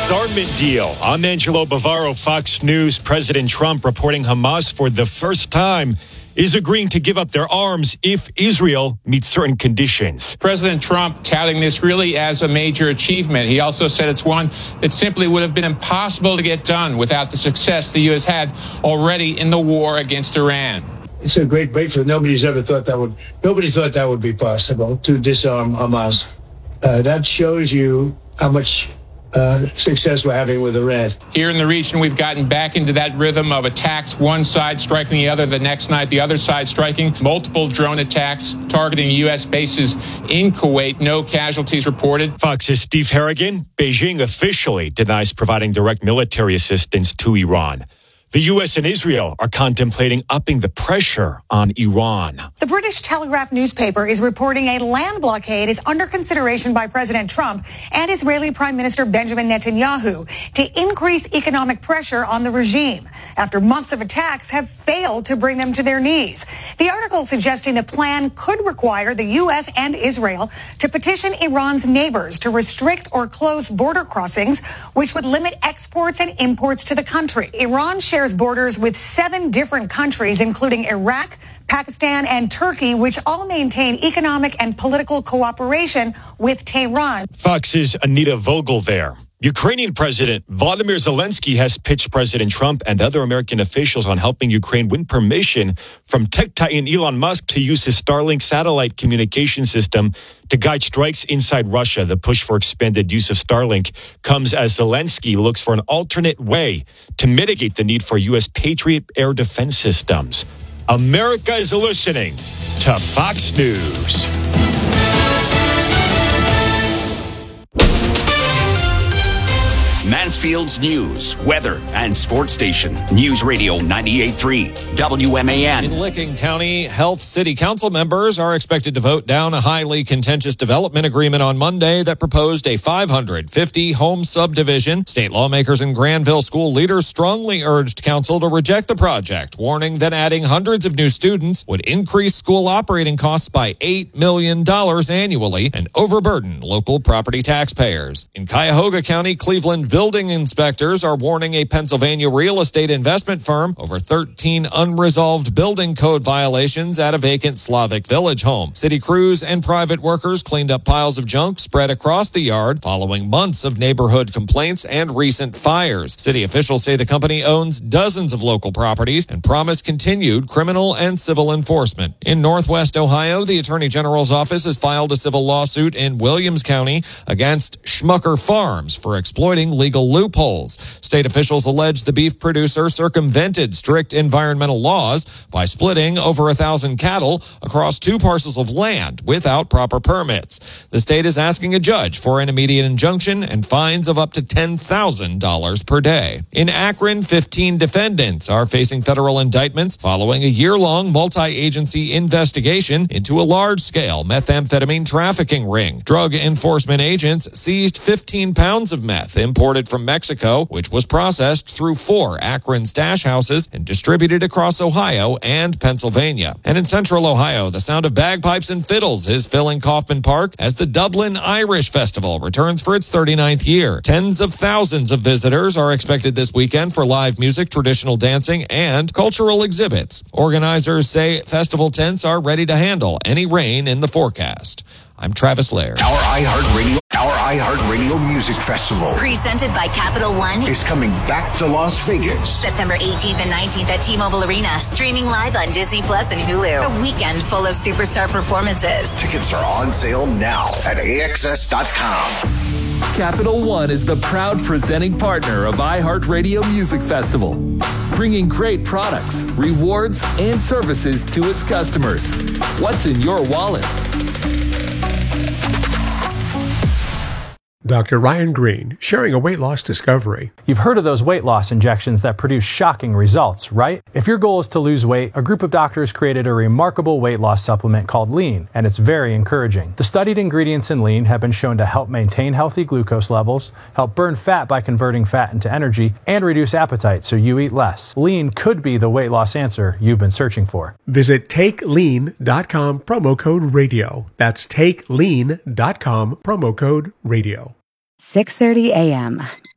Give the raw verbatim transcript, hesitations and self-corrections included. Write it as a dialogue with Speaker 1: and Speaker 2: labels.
Speaker 1: disarmament deal. I'm Angelo Bavaro, Fox News. President Trump reporting Hamas for the first time is agreeing to give up their arms if Israel meets certain conditions.
Speaker 2: President Trump touting this really as a major achievement. He also said it's one that simply would have been impossible to get done without the success the U S had already in the war against Iran.
Speaker 3: It's a great breakthrough. Nobody's ever thought that would, nobody thought that would be possible, to disarm Hamas. Uh, that shows you how much Uh, success we're having with Iran.
Speaker 2: Here in the region, we've gotten back into that rhythm of attacks, one side striking the other the next night, the other side striking multiple drone attacks targeting U S bases in Kuwait. No casualties reported.
Speaker 1: Fox's Steve Harrigan. Beijing officially denies providing direct military assistance to Iran. The U S and Israel are contemplating upping the pressure on Iran.
Speaker 4: The British Telegraph newspaper is reporting a land blockade is under consideration by President Trump and Israeli Prime Minister Benjamin Netanyahu to increase economic pressure on the regime after months of attacks have failed to bring them to their knees. The article suggesting the plan could require the U S and Israel to petition Iran's neighbors to restrict or close border crossings, which would limit exports and imports to the country. Iran shares borders with seven different countries, including Iraq, Pakistan, and Turkey, which all maintain economic and political cooperation with Tehran.
Speaker 1: Fox's Anita Vogel there. Ukrainian President Volodymyr Zelensky has pitched President Trump and other American officials on helping Ukraine win permission from tech titan Elon Musk to use his Starlink satellite communication system to guide strikes inside Russia. The push for expanded use of Starlink comes as Zelensky looks for an alternate way to mitigate the need for U S Patriot air defense systems. America is listening to Fox News.
Speaker 5: Mansfield's news, weather, and sports station. News Radio ninety-eight point three W M A N.
Speaker 6: In Licking County, Health City Council members are expected to vote down a highly contentious development agreement on Monday that proposed a five hundred fifty home subdivision. State lawmakers and Granville school leaders strongly urged council to reject the project, warning that adding hundreds of new students would increase school operating costs by eight million dollars annually and overburden local property taxpayers. In Cuyahoga County, Cleveland building inspectors are warning a Pennsylvania real estate investment firm over thirteen unresolved building code violations at a vacant Slavic Village home. City crews and private workers cleaned up piles of junk spread across the yard following months of neighborhood complaints and recent fires. City officials say the company owns dozens of local properties and promise continued criminal and civil enforcement. In Northwest Ohio, the Attorney General's office has filed a civil lawsuit in Williams County against Schmucker Farms for exploiting legal loopholes. State officials allege the beef producer circumvented strict environmental laws by splitting over a thousand cattle across two parcels of land without proper permits. The state is asking a judge for an immediate injunction and fines of up to ten thousand dollars per day. In Akron, fifteen defendants are facing federal indictments following a year-long multi-agency investigation into a large-scale methamphetamine trafficking ring. Drug enforcement agents seized fifteen pounds of meth imported from Mexico, which was processed through four Akron stash houses and distributed across Ohio and Pennsylvania. And in Central Ohio, the sound of bagpipes and fiddles is filling Kaufman Park as the Dublin Irish Festival returns for its thirty-ninth year. Tens of thousands of visitors are expected this weekend for live music, traditional dancing, and cultural exhibits. Organizers say festival tents are ready to handle any rain in the forecast. I'm Travis Lair.
Speaker 5: Our iHeartRadio, our iHeartRadio Music Festival,
Speaker 7: presented by Capital One,
Speaker 5: is coming back to Las Vegas.
Speaker 7: September eighteenth and nineteenth at T-Mobile Arena. Streaming live on Disney Plus and Hulu. A weekend full of superstar performances.
Speaker 5: Tickets are on sale now at A X S dot com.
Speaker 8: Capital One is the proud presenting partner of iHeartRadio Music Festival, bringing great products, rewards, and services to its customers. What's in your wallet?
Speaker 9: Doctor Ryan Green, sharing a weight loss discovery.
Speaker 10: You've heard of those weight loss injections that produce shocking results, right? If your goal is to lose weight, a group of doctors created a remarkable weight loss supplement called Lean, and it's very encouraging. The studied ingredients in Lean have been shown to help maintain healthy glucose levels, help burn fat by converting fat into energy, and reduce appetite so you eat less. Lean could be the weight loss answer you've been searching for.
Speaker 9: Visit take lean dot com, promo code radio. That's take lean dot com, promo code radio.
Speaker 11: six thirty a.m.